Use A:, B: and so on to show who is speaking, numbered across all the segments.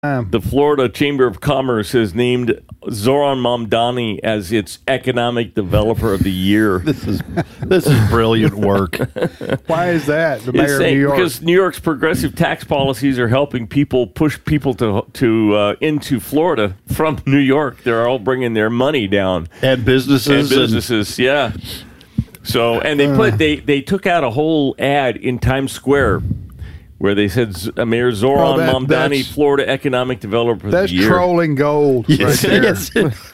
A: The Florida Chamber of Commerce has named Zoran Mamdani as its Economic Developer of the Year.
B: This is brilliant work.
C: Why is that? The mayor of New York?
A: Because New York's progressive tax policies are helping push people to into Florida from New York. They're all bringing their money down.
B: And businesses.
A: Yeah. So, and they took out a whole ad in Times Square where they said Mayor Zoran Mamdani, Florida Economic Developer of the Year.
C: That's trolling gold right there.
B: Yes.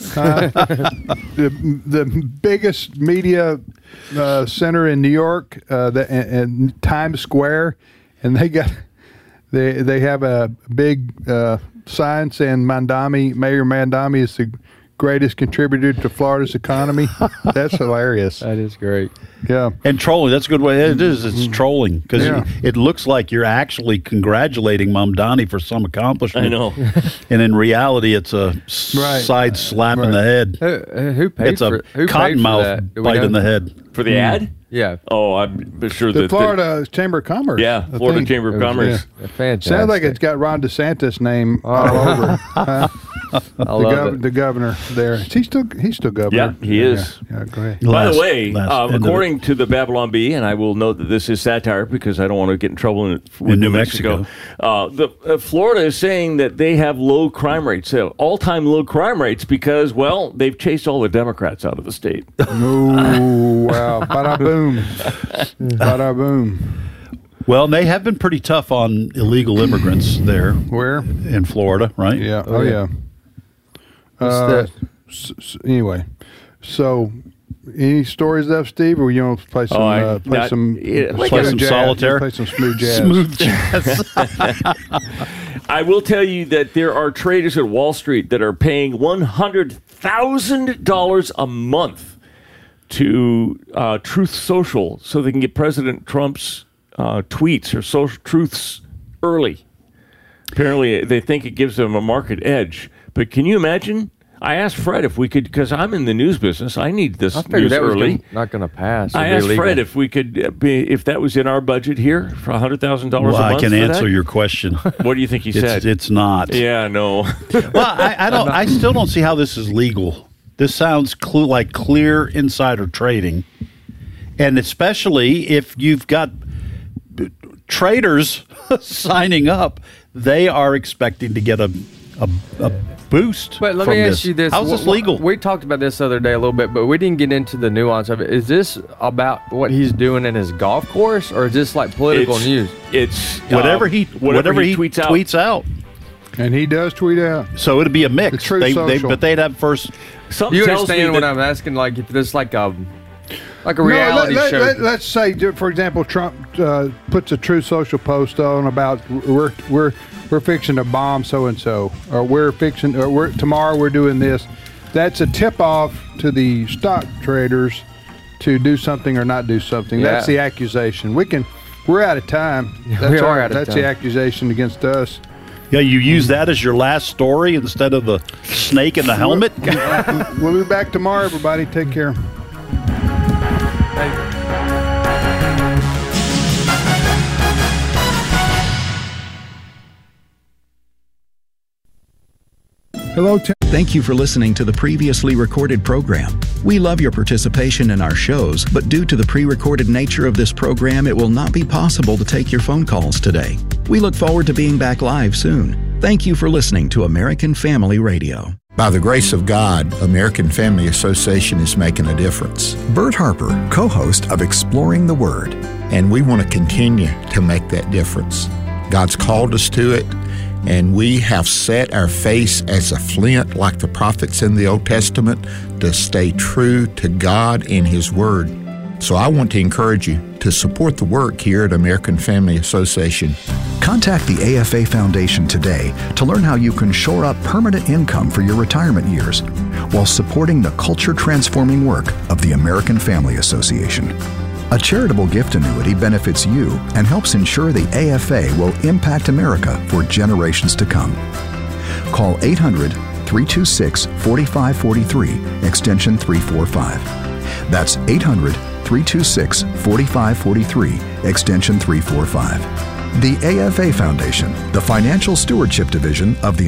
C: The biggest media center in New York, and Times Square, and they have a big sign saying Mayor Mamdani is the greatest contributor to Florida's economy. That's hilarious.
D: That is great.
C: Yeah.
B: And trolling, that's a good way. It is. It's trolling because it looks like you're actually congratulating Mamdani for some accomplishment.
A: I know.
B: And in reality, it's a side slap in the head.
D: Who paid
B: It's a cottonmouth bite in the head.
A: For the ad?
D: Yeah.
A: Oh, I'm sure
C: The
A: that
C: Florida Chamber of Commerce.
A: Yeah, Florida Chamber of Commerce.
D: Yeah. Fantastic.
C: Sounds like it's got Ron DeSantis' name all over. The governor there. He's still governor.
A: Yeah, he is.
C: Yeah, go ahead.
A: By the way, according to the Babylon Bee, and I will note that this is satire because I don't want to get in trouble with New Mexico. Florida is saying that they have low crime rates, all-time low crime rates, because, well, they've chased all the Democrats out of the state.
C: Oh, wow. Bada boom. Bada boom.
B: Well, they have been pretty tough on illegal immigrants there.
C: Where?
B: In Florida, right?
C: Yeah. Oh, yeah. Anyway, so any stories left, Steve, or you want to play some
B: play some
C: jazz,
B: solitaire,
C: play some smooth jazz?
B: Smooth jazz.
A: I will tell you that there are traders at Wall Street that are paying $100,000 a month to Truth Social so they can get President Trump's tweets or social truths early. Apparently, they think it gives them a market edge. But can you imagine? I asked Fred if we could, because I'm in the news business. I need this news early.
D: Not going to pass.
A: I asked Fred if we could if that was in our budget here for $100,000 a month.
B: I can answer your question.
A: What do you think he said?
B: It's not.
A: Yeah, no.
B: Well, I still don't see how this is legal. This sounds like clear insider trading, and especially if you've got traders signing up, they are expecting to get a boost.
D: But let me ask you this:
B: how is this legal?
D: We talked about this the other day a little bit, but we didn't get into the nuance of it. Is this about what he's doing in his golf course, or is this like political news?
A: It's
B: whatever he tweets out.
C: And he does tweet out.
B: So it'd be a mix.
C: The Truth Social.
B: But they'd have first.
D: You understand what I'm asking? Like if there's like a reality show.
C: Let's say, for example, Trump puts a Truth Social post on about we're fixing to bomb so and so, or tomorrow we're doing this. That's a tip off to the stock traders to do something or not do something.
D: Yeah.
C: That's the accusation. We're out of time. That's the accusation against us.
B: Yeah, you use that as your last story instead of the snake in the helmet?
C: We'll be back tomorrow, everybody. Take care.
E: Hello. Thank you for listening to the previously recorded program. We love your participation in our shows, but due to the pre-recorded nature of this program, it will not be possible to take your phone calls today. We look forward to being back live soon. Thank you for listening to American Family Radio.
F: By the grace of God, American Family Association is making a difference.
G: Bert Harper, co-host of Exploring the Word.
F: And we want to continue to make that difference. God's called us to it, and we have set our face as a flint like the prophets in the Old Testament to stay true to God and His Word. So I want to encourage you to support the work here at American Family Association.
G: Contact the AFA Foundation today to learn how you can shore up permanent income for your retirement years while supporting the culture-transforming work of the American Family Association. A charitable gift annuity benefits you and helps ensure the AFA will impact America for generations to come. Call 800-326-4543, extension 345. That's 800-326-4543, extension 345. The AFA Foundation, the Financial Stewardship Division of the